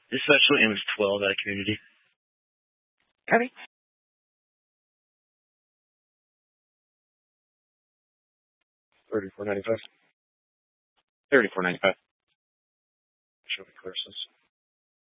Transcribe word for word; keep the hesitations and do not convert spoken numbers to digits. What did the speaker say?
This special aim is twelve at community. Copy. Thirty-four ninety-five. Thirty-four ninety-five. Show me courses.